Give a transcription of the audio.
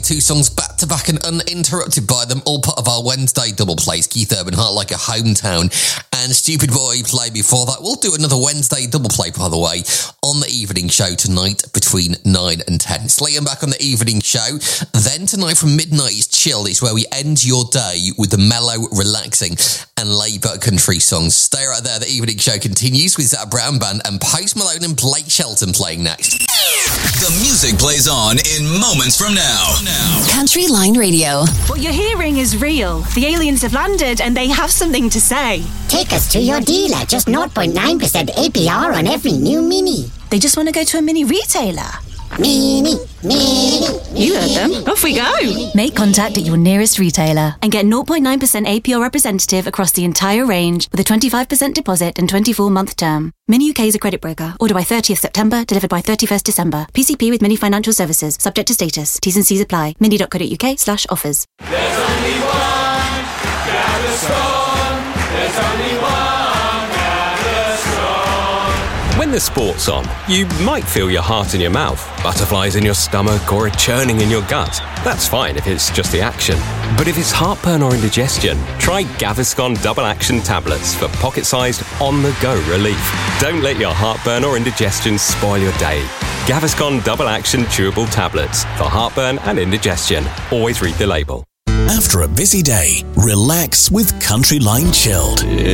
Two songs back to back and uninterrupted by them, all part of our Wednesday double plays. Keith Urban, Heart Like a Hometown, and Stupid Boy Play before that. We'll do another Wednesday double play, by the way, on the evening show tonight between 9 and 10. It's Liam back on the evening show. Then tonight from midnight is Chill. It's where we end your day with the mellow, relaxing and laid-back country songs. Stay right there. The evening show continues with Zach Brown Band and Post Malone and Blake Shelton playing next. The music plays on in moments from now. Country Line Radio. What you're hearing is real. The aliens have landed and they have something to say. Take us to your dealer. Just 0.9% APR on every new Mini. They just want to go to a mini retailer. Mini. You heard them. Off we go. Make contact at your nearest retailer and get 0.9% APR representative across the entire range with a 25% deposit and 24-month term. Mini UK is a credit broker. Order by 30th September, delivered by 31st December. PCP with Mini Financial Services. Subject to status. T's and C's apply. mini.co.uk/offers. There's only one Gaviscon. There's only one Gaviscon. When the sport's on, you might feel your heart in your mouth, butterflies in your stomach, or a churning in your gut. That's fine if it's just the action. But if it's heartburn or indigestion, try Gaviscon Double Action Tablets for pocket-sized, on-the-go relief. Don't let your heartburn or indigestion spoil your day. Gaviscon Double Action Chewable Tablets for heartburn and indigestion. Always read the label. After a busy day, relax with Country Line Chilled.